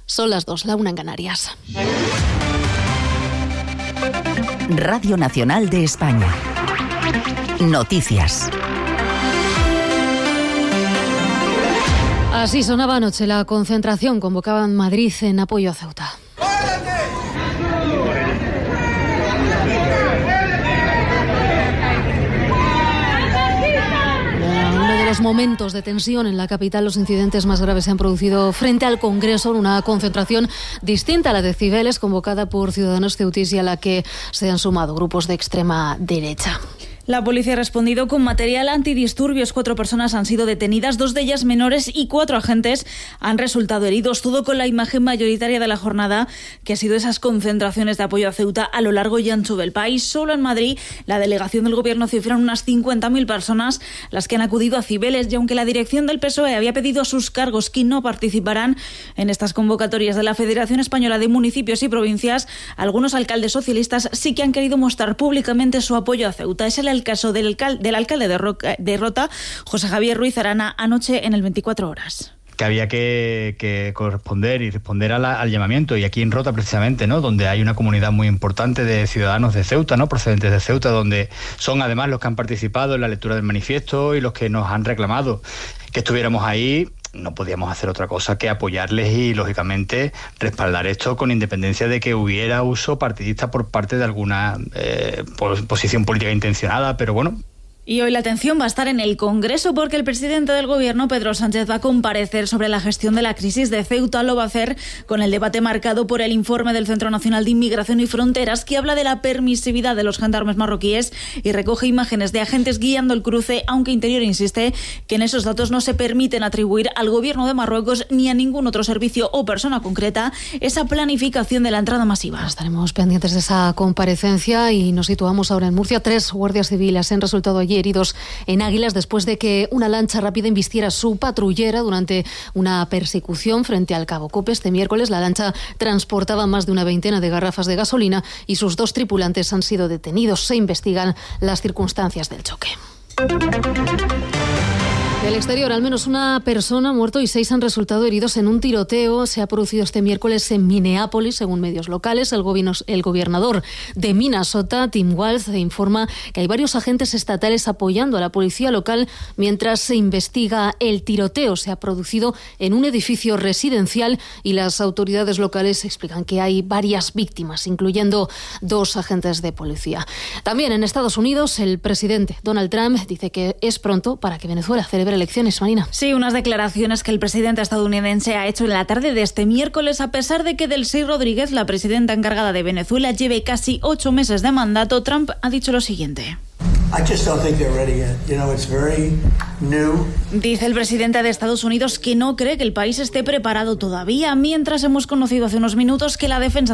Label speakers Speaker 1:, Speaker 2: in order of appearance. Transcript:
Speaker 1: Son las 2, la 1 en Canarias.
Speaker 2: Radio Nacional de España. Noticias.
Speaker 1: Así sonaba anoche la concentración convocada en Madrid en apoyo a Ceuta. Los momentos de tensión en la capital, los incidentes más graves se han producido frente al Congreso, en una concentración distinta a la de Cibeles, convocada por ciudadanos ceutís y a la que se han sumado grupos de extrema derecha.
Speaker 3: La policía ha respondido con material antidisturbios. 4 personas han sido detenidas, 2 de ellas menores y 4 agentes han resultado heridos. Todo con la imagen mayoritaria de la jornada, que ha sido esas concentraciones de apoyo a Ceuta a lo largo y ancho del país. Solo en Madrid, la delegación del Gobierno cifra unas 50.000 personas las que han acudido a Cibeles. Y aunque la dirección del PSOE había pedido a sus cargos que no participarán en estas convocatorias de la Federación Española de Municipios y Provincias, algunos alcaldes socialistas sí que han querido mostrar públicamente su apoyo a Ceuta. Es el caso del alcalde de Rota, José Javier Ruiz Arana, anoche en el 24 Horas.
Speaker 4: Que había que corresponder y responder al llamamiento, y aquí en Rota precisamente, ¿no?, donde hay una comunidad muy importante de ciudadanos de Ceuta, ¿no?, procedentes de Ceuta, donde son además los que han participado en la lectura del manifiesto y los que nos han reclamado que estuviéramos ahí. No podíamos hacer otra cosa que apoyarles y, lógicamente, respaldar esto con independencia de que hubiera uso partidista por parte de alguna posición política intencionada, pero bueno.
Speaker 3: Y hoy la atención va a estar en el Congreso porque el presidente del Gobierno, Pedro Sánchez, va a comparecer sobre la gestión de la crisis de Ceuta. Lo va a hacer con el debate marcado por el informe del Centro Nacional de Inmigración y Fronteras, que habla de la permisividad de los gendarmes marroquíes y recoge imágenes de agentes guiando el cruce, aunque Interior insiste que en esos datos no se permiten atribuir al Gobierno de Marruecos ni a ningún otro servicio o persona concreta esa planificación de la entrada masiva.
Speaker 1: Estaremos pendientes de esa comparecencia y nos situamos ahora en Murcia. 3 guardias civiles han resultado allí heridos en Águilas después de que una lancha rápida embistiera su patrullera durante una persecución frente al Cabo Cope. Este miércoles la lancha transportaba más de una veintena de garrafas de gasolina y sus 2 tripulantes han sido detenidos. Se investigan las circunstancias del choque. Del exterior, al menos una persona ha muerto y 6 han resultado heridos en un tiroteo. Se ha producido este miércoles en Minneapolis, según medios locales. El gobernador de Minnesota, Tim Walz, informa que hay varios agentes estatales apoyando a la policía local mientras se investiga el tiroteo. Se ha producido en un edificio residencial y las autoridades locales explican que hay varias víctimas, incluyendo 2 agentes de policía. También en Estados Unidos, el presidente Donald Trump dice que es pronto para que Venezuela celebre elecciones, Marina.
Speaker 3: Sí, unas declaraciones que el presidente estadounidense ha hecho en la tarde de este miércoles, a pesar de que Delcy Rodríguez, la presidenta encargada de Venezuela, lleve casi 8 meses de mandato. Trump ha dicho lo siguiente. Dice el presidente de Estados Unidos que no cree que el país esté preparado todavía, mientras hemos conocido hace unos minutos que la defensa